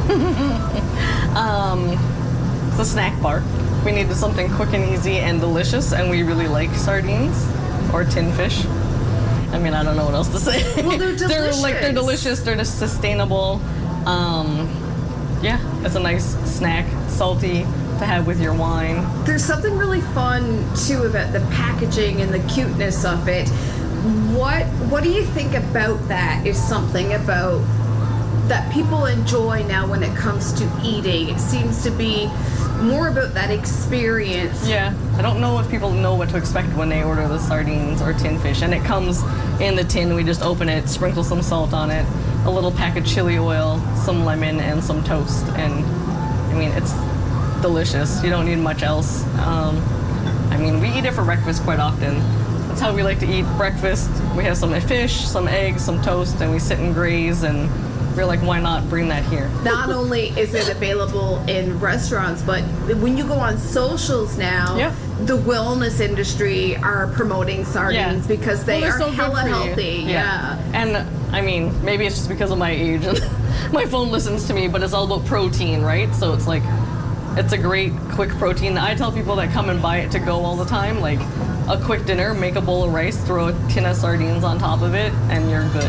It's a snack bar. We needed something quick and easy and delicious, and we really like sardines or tin fish. I mean, I don't know what else to say. Well, they're delicious. They're delicious. They're just sustainable. Yeah, it's a nice snack, salty to have with your wine. There's something really fun too about the packaging and the cuteness of it. What do you think about that? Is something about that people enjoy now when it comes to eating? It seems to be more about that experience. Yeah, I don't know if people know what to expect when they order the sardines or tin fish, and it comes in the tin. We just open it, sprinkle some salt on it, a little pack of chili oil, some lemon, and some toast, and I mean, it's delicious. You don't need much else. I mean, we eat it for breakfast quite often. That's how we like to eat breakfast. We have some fish, some eggs, some toast, and we sit and graze, and we're like, why not bring that here? Not only is it available in restaurants, but when you go on socials now, the wellness industry are promoting sardines because they are so hella healthy. Yeah. And I mean, maybe it's just because of my age and my phone listens to me, but it's all about protein, right? So it's like, it's a great quick protein. I tell people that come and buy it to go all the time, like a quick dinner, make a bowl of rice, throw a tin of sardines on top of it, and you're good.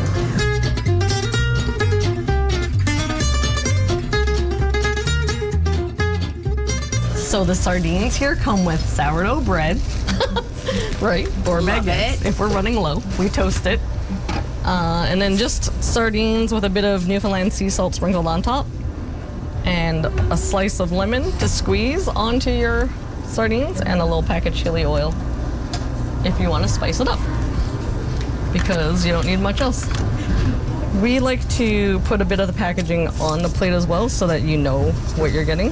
So the sardines here come with sourdough bread, right? Or baguettes. If we're running low, we toast it. And then just sardines with a bit of Newfoundland sea salt sprinkled on top. And a slice of lemon to squeeze onto your sardines, and a little pack of chili oil if you want to spice it up, because you don't need much else. We like to put a bit of the packaging on the plate as well so that you know what you're getting.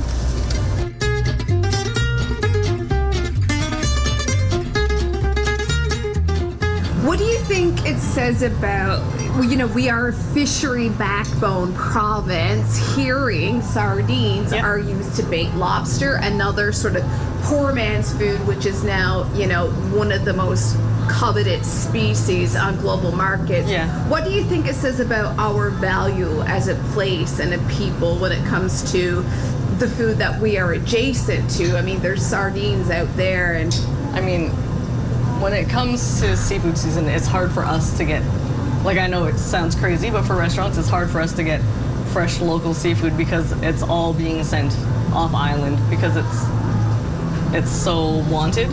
What do you think it says about, we are a fishery backbone province. Hearing sardines are used to bait lobster, another sort of poor man's food, which is now, one of the most coveted species on global markets. Yeah. What do you think it says about our value as a place and a people when it comes to the food that we are adjacent to? I mean, there's sardines out there, and I mean, when it comes to seafood season, it's hard for us to get, like, I know it sounds crazy, but for restaurants, it's hard for us to get fresh local seafood because it's all being sent off island because it's so wanted,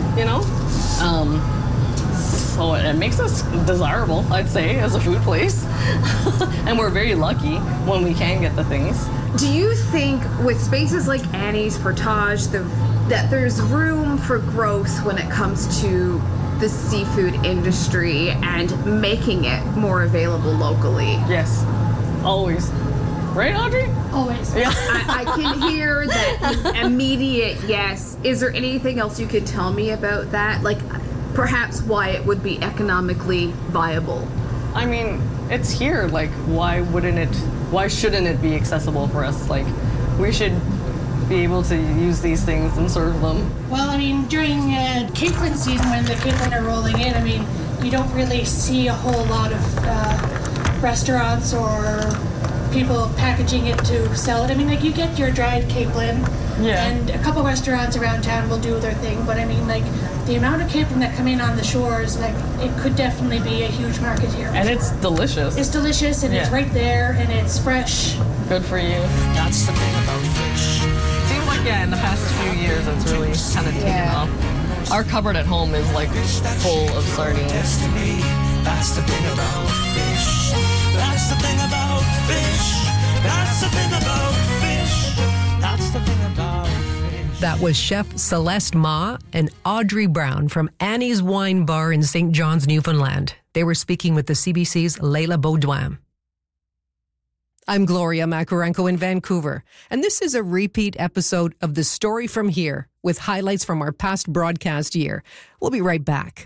So it makes us desirable, I'd say, as a food place. And we're very lucky when we can get the things. Do you think with spaces like Annie's Portage that there's room for growth when it comes to the seafood industry and making it more available locally? Yes, always. Right, Audrey? Always. Yeah. I can hear that immediate yes. Is there anything else you could tell me about that? Like, perhaps why it would be economically viable? I mean, it's here. Like, why shouldn't it be accessible for us? Like, we should be able to use these things and serve them. Well, I mean, during capelin season, when the capelin are rolling in, I mean, you don't really see a whole lot of restaurants or people packaging it to sell it. I mean, like, you get your dried capelin, and a couple restaurants around town will do their thing, but I mean, like, the amount of capelin that come in on the shores, like, it could definitely be a huge market here. And it's delicious. It's delicious, and it's right there, and it's fresh. Good for you. That's the thing about fish. Seems like, in the past few years, it's really kind of taken off. Our cupboard at home is, like, full of sardines. That's the thing about fish. That's the thing about fish. That's the thing about fish. That's the thing about fish. That was Chef Celeste Ma and Audrey Brown from Annie's Wine Bar in St. John's, Newfoundland. They were speaking with the CBC's Leila Baudouin. I'm Gloria Makarenko in Vancouver, and this is a repeat episode of The Story From Here with highlights from our past broadcast year. We'll be right back.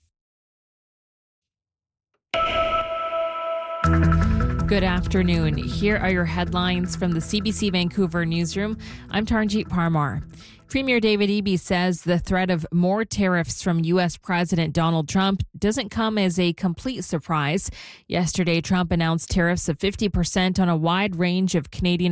Good afternoon. Here are your headlines from the CBC Vancouver newsroom. I'm Taranjeet Parmar. Premier David Eby says the threat of more tariffs from U.S. President Donald Trump doesn't come as a complete surprise. Yesterday, Trump announced tariffs of 50% on a wide range of Canadian